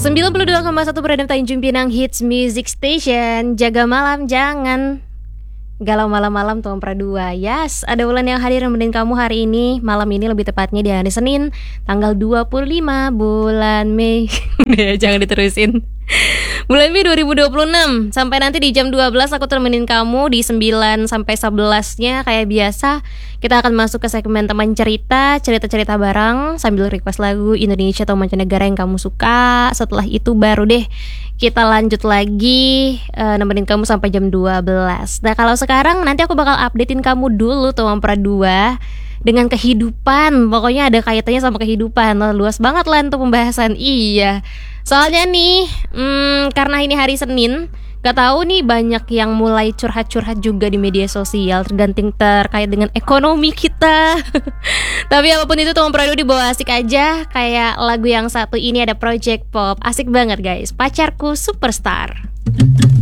92,1 Beradab Tanjung Pinang Hits Music Station. Jaga malam jangan galau malam-malam Tuan Pradua. Yes, ada Wulan yang hadir nemenin kamu hari ini. Malam ini lebih tepatnya di hari Senin tanggal 25 bulan Mei. Jangan diterusin. Bulan Mei 2026. Sampai nanti di jam 12 aku temenin kamu. Di 9 sampai 11-nya kayak biasa kita akan masuk ke segmen teman cerita. Cerita-cerita bareng sambil request lagu Indonesia atau mancanegara yang kamu suka. Setelah itu baru deh kita lanjut lagi nemenin kamu sampai jam 12. Nah kalau sekarang nanti aku bakal updatein kamu dulu Tuan Pradua dengan kehidupan. Pokoknya ada kaitannya sama kehidupan. Luas banget lah untuk pembahasan. Iya. Soalnya nih karena ini hari Senin, gak tahu nih banyak yang mulai curhat-curhat juga di media sosial terkait dengan ekonomi kita. Tapi apapun itu Tuan Pradua dibawa asik aja. Kayak lagu yang satu ini ada Project Pop. Asik banget guys, Pacarku Superstar.